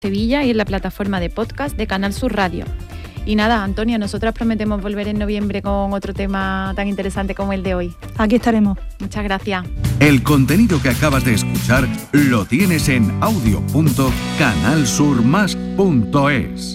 Sevilla y en la plataforma de podcast de Canal Sur Radio. Y nada, Antonia, nosotras prometemos volver en noviembre con otro tema tan interesante como el de hoy. Aquí estaremos. Muchas gracias. El contenido que acabas de escuchar lo tienes en audio.canalsurmas.es.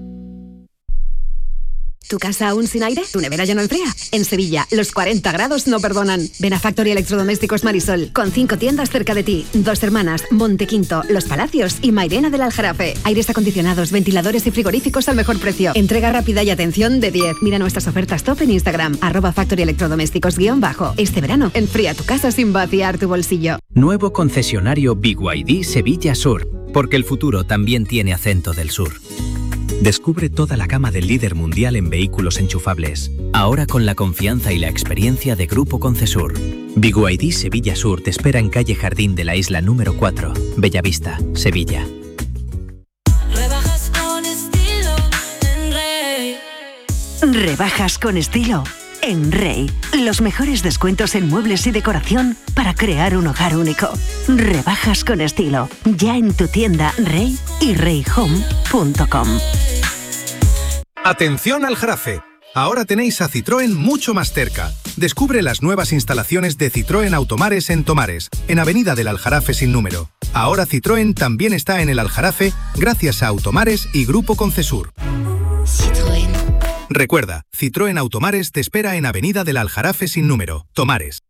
¿Tu casa aún sin aire? ¿Tu nevera ya no enfría? En Sevilla, los 40 grados no perdonan. Ven a Factory Electrodomésticos Marisol, con 5 tiendas cerca de ti. Dos Hermanas, Montequinto, Los Palacios y Mairena del Aljarafe. Aires acondicionados, ventiladores y frigoríficos al mejor precio. Entrega rápida y atención de 10. Mira nuestras ofertas top en Instagram, @factoryelectrodomésticos_. Este verano, enfría tu casa sin vaciar tu bolsillo. Nuevo concesionario BYD Sevilla Sur, porque el futuro también tiene acento del sur. Descubre toda la gama del líder mundial en vehículos enchufables, ahora con la confianza y la experiencia de Grupo Concesur. BYD Sevilla Sur te espera en calle Jardín de la Isla número 4, Bellavista, Sevilla. Rebajas con estilo en Rey. Rebajas con estilo en Rey. Los mejores descuentos en muebles y decoración para crear un hogar único. Rebajas con estilo. Ya en tu tienda Rey y reyhome.com. Atención Aljarafe. Ahora tenéis a Citroën mucho más cerca. Descubre las nuevas instalaciones de Citroën Automares en Tomares, en Avenida del Aljarafe sin número. Ahora Citroën también está en el Aljarafe gracias a Automares y Grupo Concesur. Citroën. Recuerda, Citroën Automares te espera en Avenida del Aljarafe sin número, Tomares.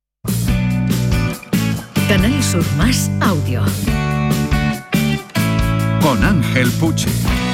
Canal Sur Más Audio. Con Ángel Puche.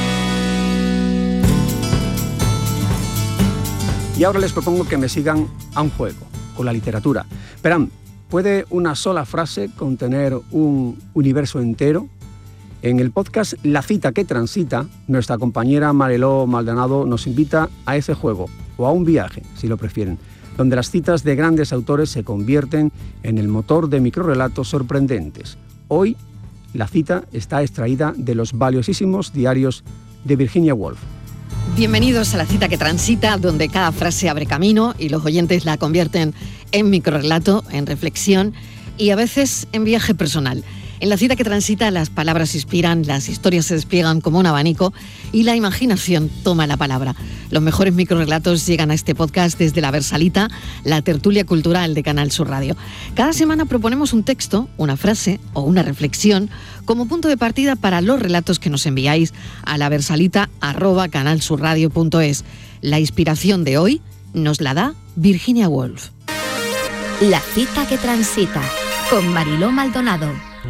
Y ahora les propongo que me sigan a un juego, con la literatura. Verán, ¿puede una sola frase contener un universo entero? En el podcast La cita que transita, nuestra compañera Mariló Maldonado nos invita a ese juego, o a un viaje, si lo prefieren, donde las citas de grandes autores se convierten en el motor de microrrelatos sorprendentes. Hoy, la cita está extraída de los valiosísimos diarios de Virginia Woolf. Bienvenidos a La cita que transita, donde cada frase abre camino y los oyentes la convierten en microrrelato, en reflexión y a veces en viaje personal. En La cita que transita, las palabras inspiran, las historias se despliegan como un abanico y la imaginación toma la palabra. Los mejores microrrelatos llegan a este podcast desde La Versalita, la tertulia cultural de Canal Sur Radio. Cada semana proponemos un texto, una frase o una reflexión como punto de partida para los relatos que nos enviáis a laversalita@canalsurradio.es. La inspiración de hoy nos la da Virginia Woolf. La cita que transita, con Mariló Maldonado.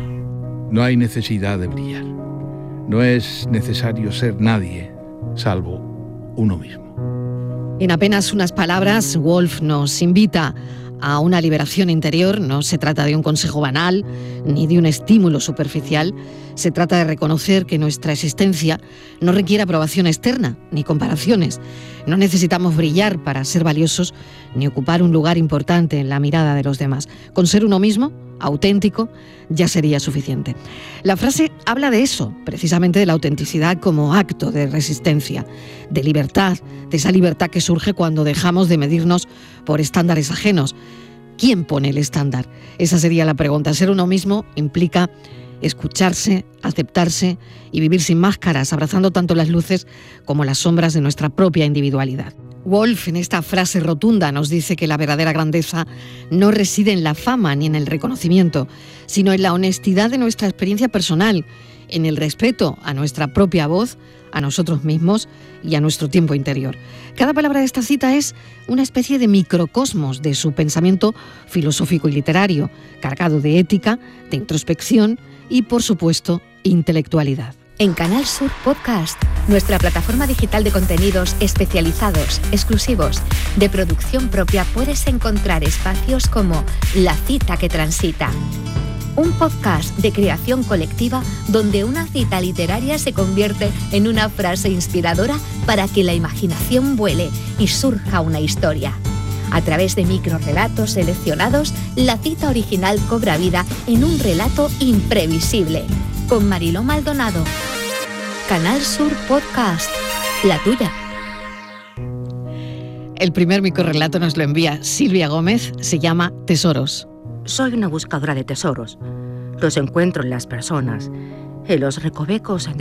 No hay necesidad de brillar. No es necesario ser nadie, salvo uno mismo. En apenas unas palabras, Woolf nos invita a una liberación interior. No se trata de un consejo banal ni de un estímulo superficial. Se trata de reconocer que nuestra existencia no requiere aprobación externa ni comparaciones. No necesitamos brillar para ser valiosos ni ocupar un lugar importante en la mirada de los demás. Con ser uno mismo, auténtico, ya sería suficiente. La frase habla de eso, precisamente de la autenticidad como acto de resistencia, de libertad, de esa libertad que surge cuando dejamos de medirnos por estándares ajenos. ¿Quién pone el estándar? Esa sería la pregunta. Ser uno mismo implica escucharse, aceptarse y vivir sin máscaras, abrazando tanto las luces como las sombras de nuestra propia individualidad. Woolf, en esta frase rotunda, nos dice que la verdadera grandeza no reside en la fama ni en el reconocimiento, sino en la honestidad de nuestra experiencia personal, en el respeto a nuestra propia voz, a nosotros mismos y a nuestro tiempo interior. Cada palabra de esta cita es una especie de microcosmos de su pensamiento filosófico y literario, cargado de ética, de introspección y, por supuesto, intelectualidad. En Canal Sur Podcast, nuestra plataforma digital de contenidos especializados, exclusivos, de producción propia, puedes encontrar espacios como La cita que transita. Un podcast de creación colectiva donde una cita literaria se convierte en una frase inspiradora para que la imaginación vuele y surja una historia. A través de microrrelatos seleccionados, la cita original cobra vida en un relato imprevisible. Con Mariló Maldonado. Canal Sur Podcast, la tuya. El primer microrrelato nos lo envía Silvia Gómez, se llama Tesoros. Soy una buscadora de tesoros. Los encuentro en las personas, en los recovecos